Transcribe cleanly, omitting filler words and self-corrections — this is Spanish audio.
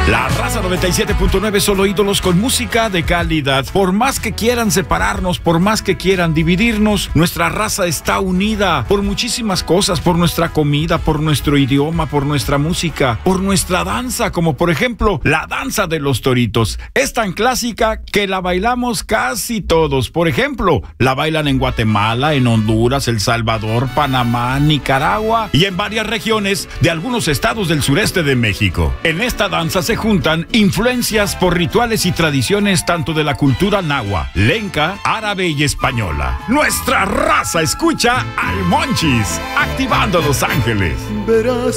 La Raza 97.9, solo ídolos con música de calidad. Por más que quieran separarnos, por más que quieran dividirnos, nuestra raza está unida por muchísimas cosas, por nuestra comida, por nuestro idioma, por nuestra música, por nuestra danza, como por ejemplo la danza de los toritos. Es tan clásica que la bailamos casi todos. Por ejemplo, la bailan en Guatemala, en Honduras, El Salvador, Panamá, Nicaragua y en varias regiones de algunos estados del sureste de México. En esta danza se juntan influencias por rituales y tradiciones tanto de la cultura nahua, lenca, árabe y española. Nuestra raza escucha al Monchis, activando Los Ángeles. Verás